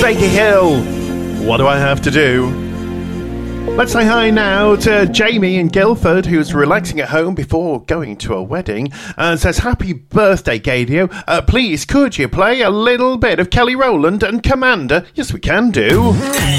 Bakey Hill. What do I have to do? Let's say hi now to Jamie in Guildford, who's relaxing at home before going to a wedding, and says, happy birthday, Gadio. Please, could you play a little bit of Kelly Rowland and Commander? Yes, we can do.